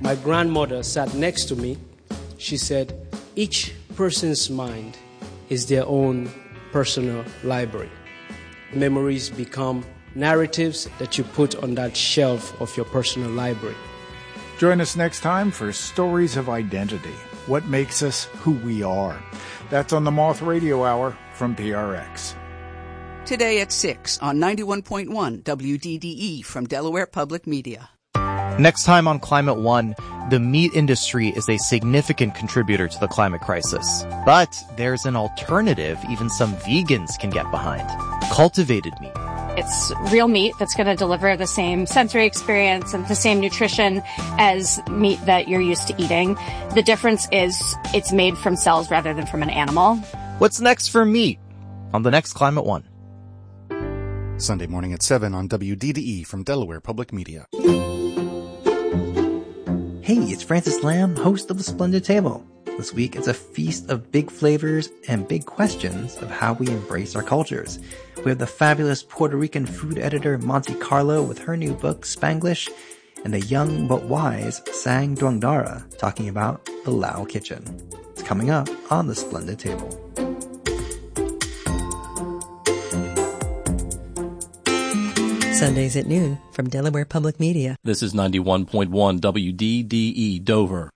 my grandmother sat next to me, she said, each person's mind is their own personal library. Memories become narratives that you put on that shelf of your personal library. Join us next time for Stories of Identity, what makes us who we are. That's on the Moth Radio Hour from PRX. Today at 6 on 91.1 WDDE from Delaware Public Media. Next time on Climate One, the meat industry is a significant contributor to the climate crisis. But there's an alternative even some vegans can get behind. Cultivated meat. It's real meat that's going to deliver the same sensory experience and the same nutrition as meat that you're used to eating. The difference is it's made from cells rather than from an animal. What's next for meat? On the next Climate One. Sunday morning at 7 on WDDE from Delaware Public Media. Hey, it's Francis Lamb, host of The Splendid Table. This week, it's a feast of big flavors and big questions of how we embrace our cultures. We have the fabulous Puerto Rican food editor Monte Carlo with her new book, Spanglish, and the young but wise Sang Duangdara talking about the Lao kitchen. It's coming up on The Splendid Table. Sundays at noon from Delaware Public Media. This is 91.1 WDDE Dover.